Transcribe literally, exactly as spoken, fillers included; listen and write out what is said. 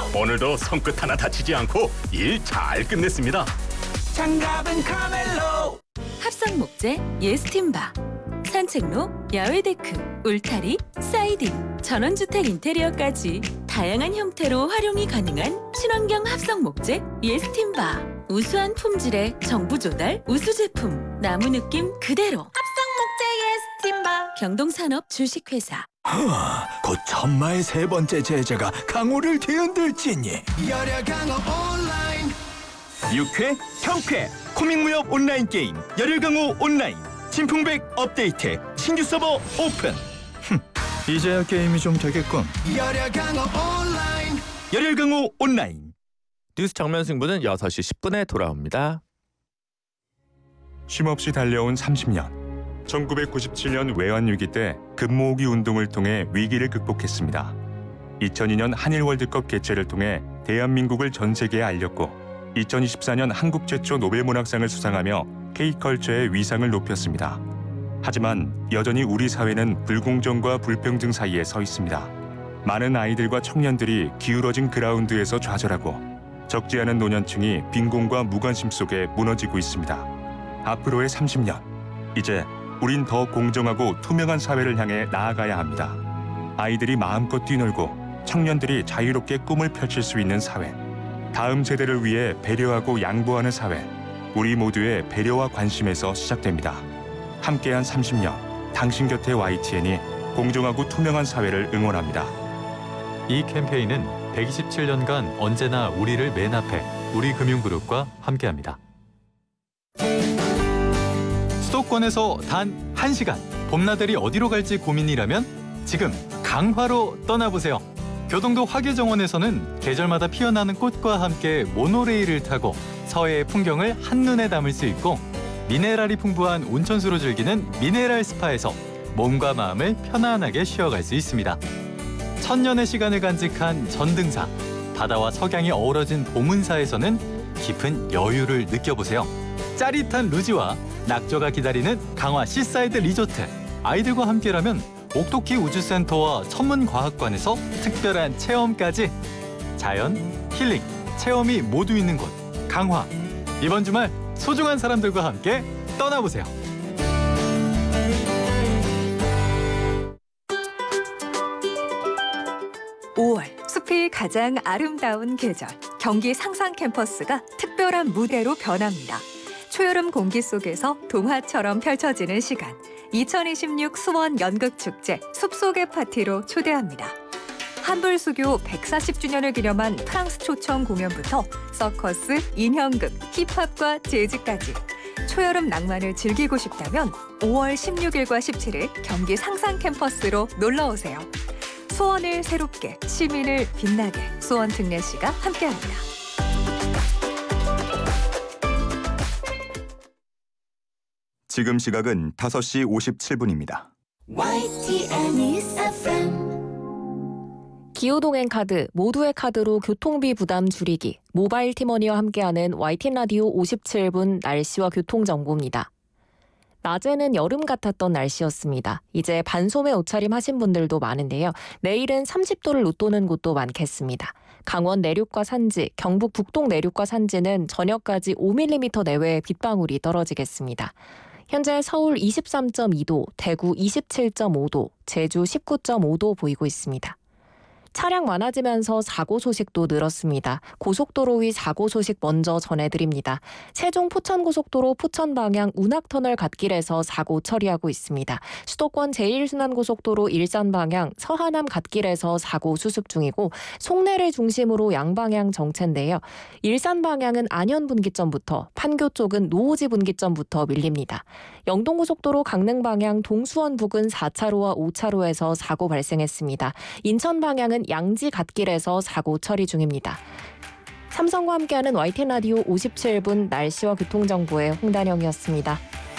오늘도 손끝 하나 다치지 않고 일 잘 끝냈습니다. 장갑은 카멜로. 합성 목재 예스팀바, 산책로, 야외 데크, 울타리, 사이딩, 전원주택 인테리어까지 다양한 형태로 활용이 가능한 친환경 합성 목재 예스팀바. 우수한 품질의 정부 조달 우수 제품, 나무 느낌 그대로. 합성 목재 예스팀바. 경동산업 주식회사. 하, 곧 천마의 세 번째 제자가 강호를 뒤흔들지니. 열혈 강호 온라인. 육회, 형회, 코믹무협 온라인 게임 열혈 강호 온라인 진풍백 업데이트 신규 서버 오픈. 이제야 게임이 좀 되겠군. 열혈 강호 온라인 열혈 강호 온라인. 뉴스 정면 승부는 여섯 시 십 분에 돌아옵니다. 쉼없이 달려온 삼십 년. 천구백구십칠 년 외환위기 때 금모으기 운동을 통해 위기를 극복했습니다. 이천이 년 한일 월드컵 개최를 통해 대한민국을 전 세계에 알렸고 이천이십사 년 한국 최초 노벨문학상을 수상하며 K컬처의 위상을 높였습니다. 하지만 여전히 우리 사회는 불공정과 불평등 사이에 서 있습니다. 많은 아이들과 청년들이 기울어진 그라운드에서 좌절하고 적지 않은 노년층이 빈곤과 무관심 속에 무너지고 있습니다. 앞으로의 삼십 년, 이제 우린 더 공정하고 투명한 사회를 향해 나아가야 합니다. 아이들이 마음껏 뛰놀고 청년들이 자유롭게 꿈을 펼칠 수 있는 사회, 다음 세대를 위해 배려하고 양보하는 사회, 우리 모두의 배려와 관심에서 시작됩니다. 함께한 삼십 년, 당신 곁에 와이티엔이 공정하고 투명한 사회를 응원합니다. 이 캠페인은 백이십칠 년간 언제나 우리를 맨 앞에 우리금융그룹과 함께합니다. 수도권에서 단 한 시간, 봄나들이 어디로 갈지 고민이라면 지금 강화로 떠나보세요. 교동도 화계정원에서는 계절마다 피어나는 꽃과 함께 모노레일을 타고 서해의 풍경을 한눈에 담을 수 있고 미네랄이 풍부한 온천수로 즐기는 미네랄 스파에서 몸과 마음을 편안하게 쉬어갈 수 있습니다. 천년의 시간을 간직한 전등사, 바다와 석양이 어우러진 보문사에서는 깊은 여유를 느껴보세요. 짜릿한 루지와 낙조가 기다리는 강화 시사이드 리조트. 아이들과 함께라면 옥토키 우주센터와 천문과학관에서 특별한 체험까지. 자연, 힐링, 체험이 모두 있는 곳 강화. 이번 주말 소중한 사람들과 함께 떠나보세요. 오월 숲이 가장 아름다운 계절, 경기 상상 캠퍼스가 특별한 무대로 변합니다. 초여름 공기 속에서 동화처럼 펼쳐지는 시간, 이천이십육 수원 연극축제 숲속의 파티로 초대합니다. 한불수교 백사십 주년을 기념한 프랑스 초청 공연부터 서커스, 인형극, 힙합과 재즈까지 초여름 낭만을 즐기고 싶다면 오월 십육일과 십칠일 경기 상상 캠퍼스로 놀러오세요. 수원을 새롭게, 시민을 빛나게 수원 특례시가 함께합니다. 지금 시각은 다섯 시 오십칠 분입니다. 기후동행 카드, 모두의 카드로 교통비 부담 줄이기. 모바일 티머니와 함께하는 와이티엔 라디오 오십칠 분 날씨와 교통정보입니다. 낮에는 여름 같았던 날씨였습니다. 이제 반소매 옷차림 하신 분들도 많은데요. 내일은 삼십 도를 웃도는 곳도 많겠습니다. 강원 내륙과 산지, 경북 북동 내륙과 산지는 저녁까지 오 밀리미터 내외의 빗방울이 떨어지겠습니다. 현재 서울 이십삼 점 이 도, 대구 이십칠 점 오 도, 제주 십구 점 오 도 보이고 있습니다. 차량 많아지면서 사고 소식도 늘었습니다. 고속도로 위 사고 소식 먼저 전해드립니다. 세종 포천고속도로 포천 방향 운악터널 갓길에서 사고 처리하고 있습니다. 수도권 제일 순환고속도로 일산 방향 서하남 갓길에서 사고 수습 중이고 송내를 중심으로 양방향 정체인데요. 일산 방향은 안현 분기점부터, 판교 쪽은 노오지 분기점부터 밀립니다. 영동고속도로 강릉 방향 동수원 부근 사 차로와 오 차로에서 사고 발생했습니다. 인천 방향은 양지 갓길에서 사고 처리 중입니다. 삼성과 함께하는 와이티엔 라디오 오십칠 분 날씨와 교통정보의 홍단영이었습니다.